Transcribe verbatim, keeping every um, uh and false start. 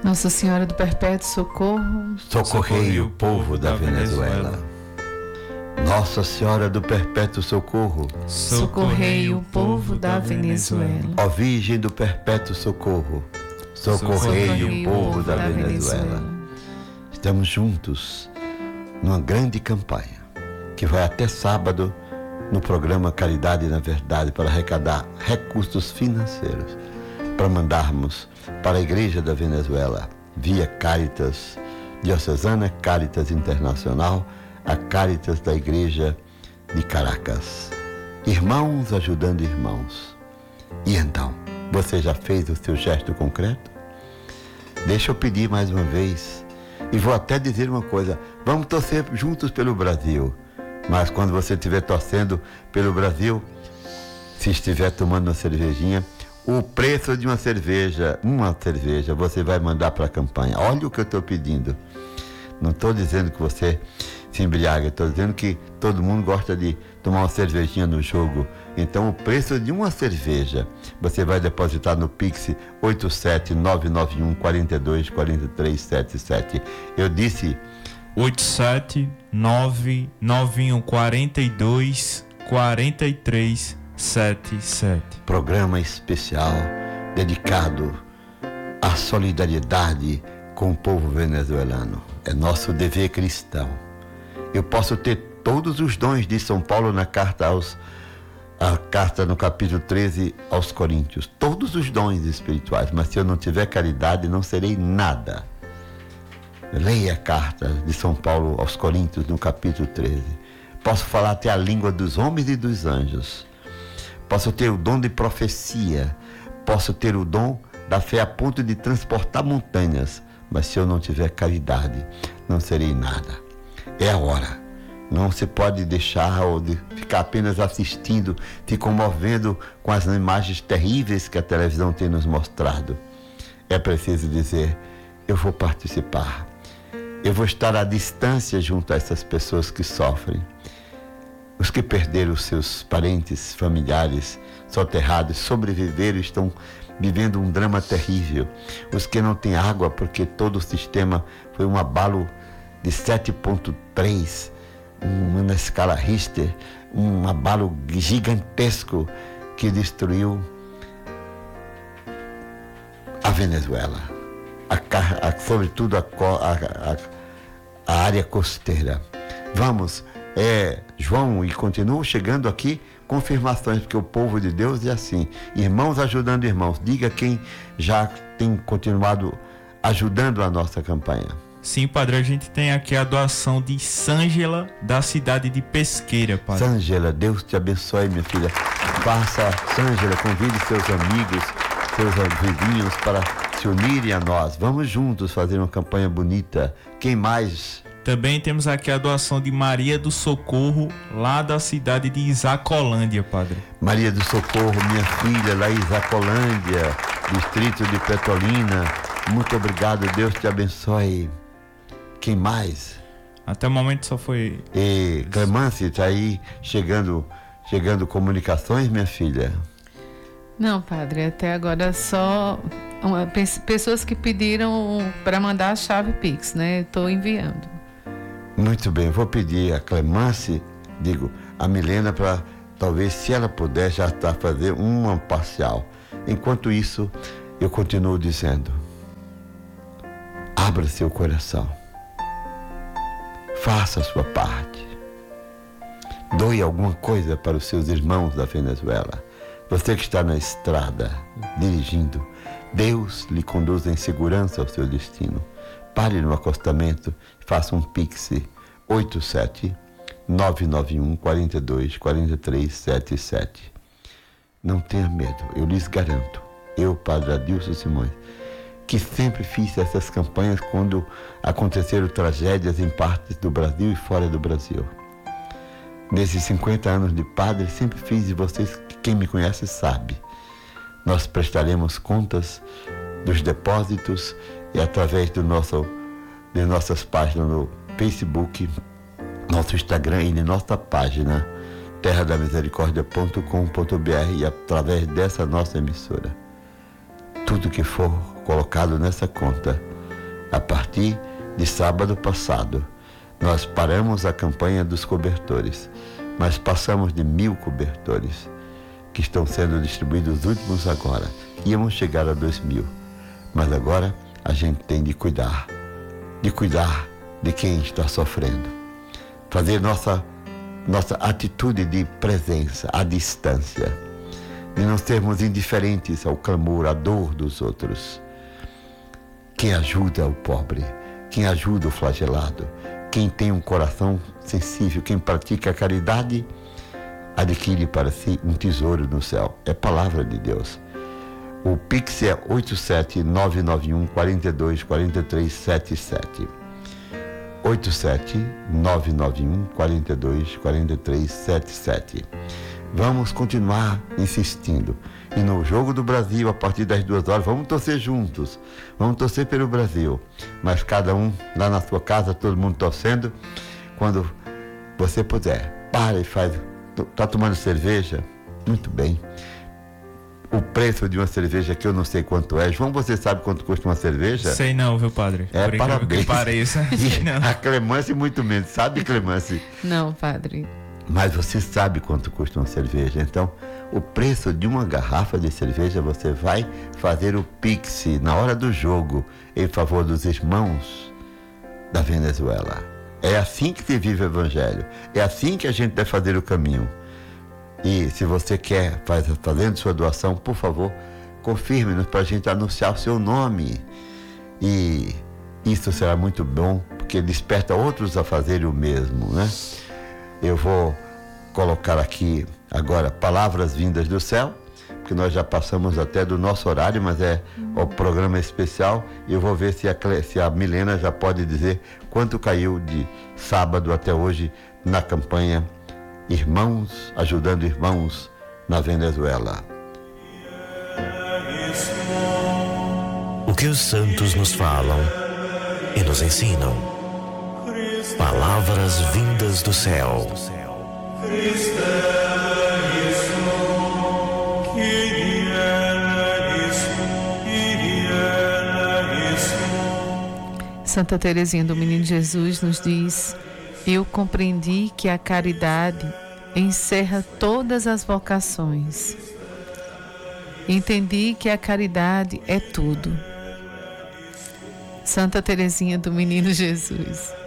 Nossa Senhora do Perpétuo Socorro, socorrei o povo da Venezuela. Nossa Senhora do Perpétuo Socorro, socorrei o povo da Venezuela. Ó Virgem do Perpétuo Socorro, socorrei o povo da Venezuela. Estamos juntos numa grande campanha que vai até sábado no programa Caridade na Verdade para arrecadar recursos financeiros para mandarmos para a Igreja da Venezuela via Caritas Diocesana, Caritas Internacional, a Caritas da Igreja de Caracas. Irmãos ajudando irmãos. E então, você já fez o seu gesto concreto? Deixa eu pedir mais uma vez, e vou até dizer uma coisa: vamos torcer juntos pelo Brasil, mas quando você estiver torcendo pelo Brasil, se estiver tomando uma cervejinha, o preço de uma cerveja, uma cerveja, você vai mandar para a campanha. Olha o que eu estou pedindo. Não estou dizendo que você se embriaga, estou dizendo que todo mundo gosta de tomar uma cervejinha no jogo. Então, o preço de uma cerveja, você vai depositar no Pix oito sete nove nove um quatro dois quatro três sete sete. Eu disse oito sete nove nove um quatro dois quatro três sete sete. Programa especial dedicado à solidariedade com o povo venezuelano. É nosso dever cristão. Eu posso ter todos os dons de São Paulo na carta aos a carta no capítulo treze aos Coríntios, todos os dons espirituais, mas se eu não tiver caridade, não serei nada. Leia a carta de São Paulo aos Coríntios no capítulo treze. Posso falar até a língua dos homens e dos anjos. Posso ter o dom de profecia, posso ter o dom da fé a ponto de transportar montanhas, mas se eu não tiver caridade, não serei nada. É a hora. Não se pode deixar ou de ficar apenas assistindo, se comovendo com as imagens terríveis que a televisão tem nos mostrado. É preciso dizer: eu vou participar. Eu vou estar à distância junto a essas pessoas que sofrem. Os que perderam seus parentes, familiares, soterrados, sobreviveram, estão vivendo um drama terrível. Os que não têm água porque todo o sistema foi um abalo de sete ponto três, uma na escala Richter, um abalo gigantesco que destruiu a Venezuela, a, a, sobretudo a, a, a área costeira. Vamos, é, João, e continuo chegando aqui confirmações, porque o povo de Deus é assim, irmãos ajudando irmãos. Diga quem já tem continuado ajudando a nossa campanha. Sim, padre, a gente tem aqui a doação de Sângela, da cidade de Pesqueira, padre. Sângela, Deus te abençoe, minha filha. Faça, Sângela, convide seus amigos, seus vizinhos para se unirem a nós. Vamos juntos fazer uma campanha bonita. Quem mais? Também temos aqui a doação de Maria do Socorro, lá da cidade de Isacolândia, padre. Maria do Socorro, minha filha, lá em Isacolândia, distrito de Petrolina. Muito obrigado, Deus te abençoe. Quem mais? Até o momento só foi... E Clemence, está aí chegando, chegando comunicações, minha filha? Não, padre, até agora só uma, pessoas que pediram para mandar a chave Pix, né? Estou enviando. Muito bem, vou pedir a Clemence, digo, a Milena, para talvez, se ela puder, já está a fazer uma parcial. Enquanto isso, eu continuo dizendo: abra seu coração. Faça a sua parte. Doe alguma coisa para os seus irmãos da Venezuela. Você que está na estrada, dirigindo, Deus lhe conduz em segurança ao seu destino. Pare no acostamento e faça um Pix oito sete nove nove um quatro dois quatro três sete sete. Não tenha medo, eu lhes garanto. Eu, Padre Adilson Simões, que sempre fiz essas campanhas quando aconteceram tragédias em partes do Brasil e fora do Brasil. Nesses cinquenta anos de padre, sempre fiz, e vocês, quem me conhece sabe, nós prestaremos contas dos depósitos e através do nosso, de nossas páginas no Facebook, nosso Instagram e de nossa página terra da misericórdia ponto com ponto b r e através dessa nossa emissora. Tudo que for colocado nessa conta A partir de sábado passado, nós paramos a campanha dos cobertores, mas passamos de mil cobertores que estão sendo distribuídos, os últimos agora. Íamos chegar a dois mil, mas agora a gente tem de cuidar, de cuidar de quem está sofrendo. Fazer nossa, nossa atitude de presença à distância, de não sermos indiferentes ao clamor, à dor dos outros. Quem ajuda o pobre, quem ajuda o flagelado, quem tem um coração sensível, quem pratica a caridade, adquire para si um tesouro no céu. É palavra de Deus. O Pix é oito sete nove nove um quatro dois quatro três sete sete. oito sete nove nove um quatro dois quatro três sete sete. Vamos continuar insistindo. E no Jogo do Brasil, a partir das duas horas, vamos torcer juntos. Vamos torcer pelo Brasil. Mas cada um lá na sua casa, todo mundo torcendo. Quando você puder, para e faz. Está tomando cerveja? Muito bem. O preço de uma cerveja que eu não sei quanto é. João, você sabe quanto custa uma cerveja? Sei não, viu, padre? É, por parabéns. Que pareça. Não. A Clemence muito menos. Sabe, Clemence? Não, padre. Mas você sabe quanto custa uma cerveja. Então, o preço de uma garrafa de cerveja, você vai fazer o Pix na hora do jogo em favor dos irmãos da Venezuela. É assim que se vive o Evangelho. É assim que a gente deve fazer o caminho. E se você quer, faz, fazendo sua doação, por favor, confirme-nos para a gente anunciar o seu nome. E isso será muito bom, porque desperta outros a fazerem o mesmo, né? Eu vou colocar aqui agora palavras vindas do céu, porque nós já passamos até do nosso horário, mas é o programa especial. E eu vou ver se a, se a Milena já pode dizer quanto caiu de sábado até hoje na campanha Irmãos, ajudando irmãos na Venezuela. O que os santos nos falam e nos ensinam. Palavras vindas do céu. Santa Teresinha do Menino Jesus nos diz: eu compreendi que a caridade encerra todas as vocações. Entendi que a caridade é tudo. Santa Teresinha do Menino Jesus.